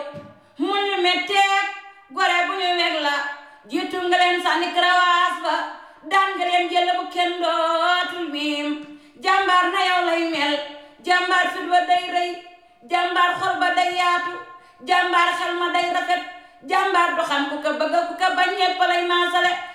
mun ñu metteeg gore bu ñu weg la jiitu nga leen sànni karawaas ba daan nga leen jël bu kenn dootul miim jàmbaar na yow lay mel jàmbaar fit ba day rëy jàmbaar xol ba day yaatu jàmbaar xel ma day rafet jàmbaar du xam ku ko bëgg ku ko bañ ñépp lay maasale